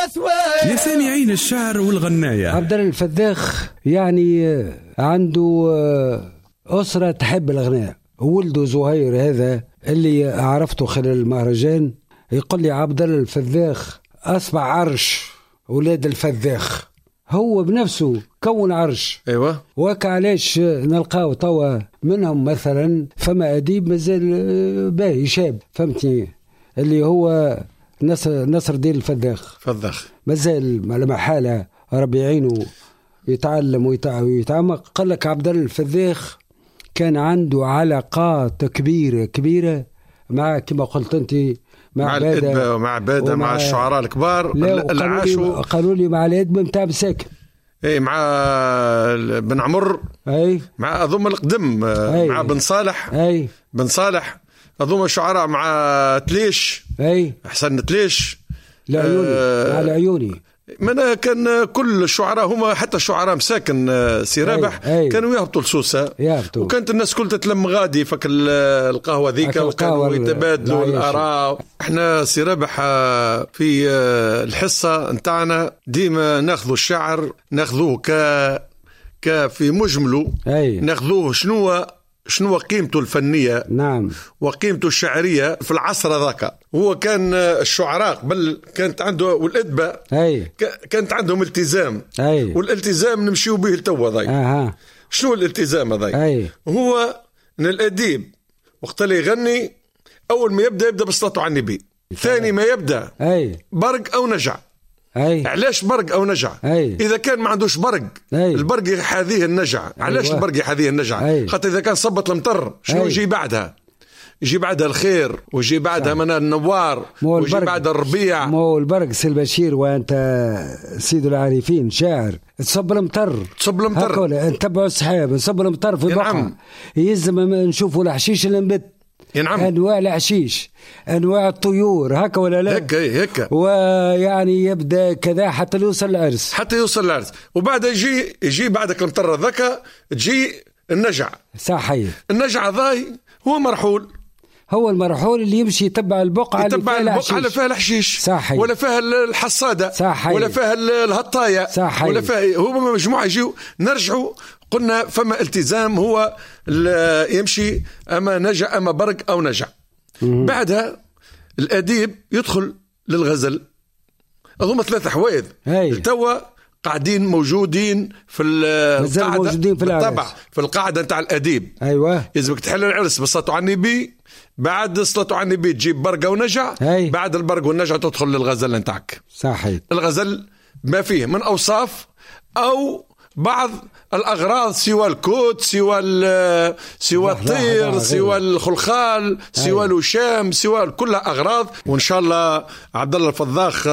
يا سامعين الشعر والغناية. عبد الله الفذاخ يعني عنده أسرة تحب الغناء. ولده زهير هذا اللي عرفته خلال المهرجان يقول لي عبد الله الفذاخ أصبح عرش ولاد الفذاخ، هو بنفسه كون عرش. ايوه وكعلاش نلقاو توا منهم مثلا فما أديب مازال باهي شاب، فهمتني، اللي هو نصر الدين الفذاخ مازال على محالة ربي يعينه يتعلم ويتعمق. قال لك عبد الله الفذاخ كان عنده علاقات كبيرة مع كما قلت انت مع الأدبة ومع عبادة مع الشعراء الكبار اللي عاشوا. قالوا لي مع الأدبة متاع مساكن، اي مع بن عمر، اي مع أظن القدم، مع بن صالح، اي بن صالح أظن الشعراء، مع تليش، اي حسن تليش، العيوني، على عيوني. من كان كل الشعراء هما حتى الشعراء مساكن سي رابح كانوا يهبطوا لسوسة، وكانت الناس كلها تتلم غادي فك القهوة ذيك، وكانوا يتبادلوا الآراء. احنا سي رابح في الحصة نتاعنا ديما ناخذوا الشعر ناخذوه في مجمله، ناخذوه شنو قيمته الفنية، نعم، وقيمته الشعرية في العصر ذاك. هو كان الشعراء قبل كانت عنده والأدبة كانت عندهم التزام، والالتزام نمشيو به لتوا ضاي. شنو الالتزام هذا؟ هو ان الأديب وقت اللي يغني أول ما يبدأ بالصلاة على النبي، ثاني ما يبدأ برق أو نجع. علاش برق أو نجع؟ إذا كان ما عندوش برق، البرق يحاذيه النجع. علاش البرق يحاذيه النجع؟ خاطر إذا كان صبت المطر شنو يجي بعدها؟ يجي بعدها الخير، ويجي بعدها من النوار، ويجي بعدها الربيع. مو البرق سي البشير وأنت سيد العارفين شاعر تصب المطر نتبعوا السحاب، نصب المطر في بقعة يلزم نشوفوا الحشيش اللي نبت، أنواع الحشيش، أنواع الطيور، هكا ولا لا؟ هكا ويعني يبدأ كذا حتى يوصل العرس، وبعد يجي بعدك المطر ذاك تجي النجع. صحيح. النجع ضاي هو مرحول، هو المرحول اللي يمشي يتبع البقعة اللي فيها الحشيش، صحيح، ولا فيها الحصادة، صحيح، ولا فيها الهطاية، صحيح، ولا فيها. هو مجموعة يجيو نرجعوا قلنا فما التزام، هو يمشي أما نجع أما برق أو نجع. بعدها الأديب يدخل للغزل. أظن 3 حوايض توا قاعدين موجودين في القاعدة، بالطبع في القاعدة نتاع الأديب. أيوة، يلزمك تحل العرس بالصلاة على النبي، بعد الصلاة على النبي تجيب برقة ونجع، بعد البرق والنجع تدخل للغزل نتاعك. صحيح. الغزل ما فيه من أوصاف أو بعض الأغراض، سوى الكوت، سوى الطير، سوى الخلخال، سوى الوشام، سوى كلها أغراض. وإن شاء الله عبد الله الفذاخ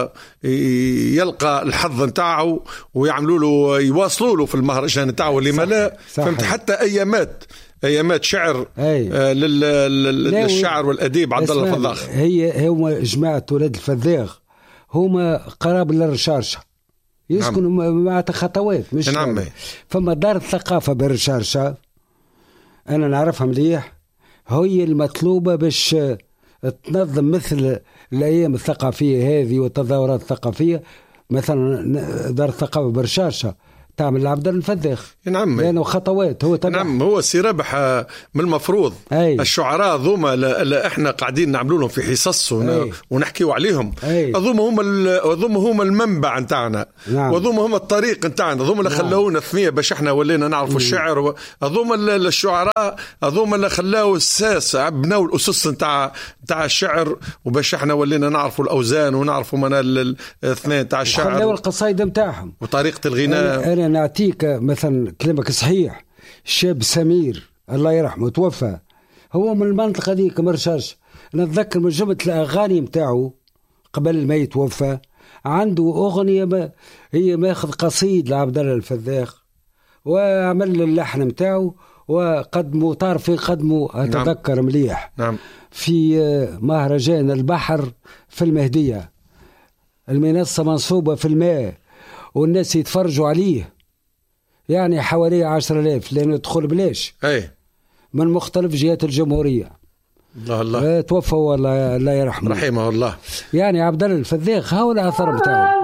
يلقى الحظ نتاعه ويعملوا له يواصلوا له في المهرجان نتاعه اللي ما لا فهمت. حتى أيامات شعر للشعر والأديب عبد الله الفذاخ. هم جماعة ولاد الفذاخ هما قراب للرشاشة، يسكنوا مع خطوات مش فما دار الثقافة بالرشاشة أنا نعرفها مليح، هي المطلوبة باش تنظم مثل الأيام الثقافية هذه والتظاهرات الثقافية. مثلا دار الثقافة بالرشاشة تعمل عبد الفذاخ، لأنه خطوات هو تبع. هو سي رابح من المفروض الشعراء ذوما احنا قاعدين نعملوا لهم في حصص ونحكيوا عليهم. ذوما هم المنبع نتاعنا، وذوما هم الطريق نتاعنا، ذوما اللي خلونا ثنية باش احنا ولينا نعرفوا الشعر. ذوما الشعراء ذوما اللي خلاو الساس، بناو الأسس نتاع الشعر، وباش احنا ولينا نعرفوا الأوزان ونعرفوا من الاثنين نتاع الشعر، خلاو القصايد نتاعهم وطريقة الغناء. أنا نعطيك مثلا كلامك صحيح. الشاب سمير الله يرحمه توفى، هو من المنطقة دي كمرشاش. نتذكر من جملة الأغاني متاعه قبل ما يتوفى عنده أغنية هي ماخذ قصيد لعبد الله الفذاخ وعمل اللحن متاعه وقدمه طرفي قدمه أتذكر مليح في مهرجان البحر في المهدية، المنصة منصوبة في الماء والناس يتفرجوا عليه، يعني حوالي 10,000 لأنه يدخل بلاش من مختلف جهات الجمهورية. الله توفى الله يرحمه رحمه الله. يعني عبد الله الفذاق هؤلاء الأثر بتاعه.